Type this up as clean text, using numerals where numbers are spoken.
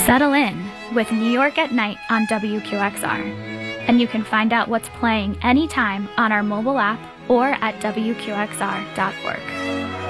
Settle in with New York at Night on WQXR. And you can find out what's playing anytime on our mobile app or at WQXR.org.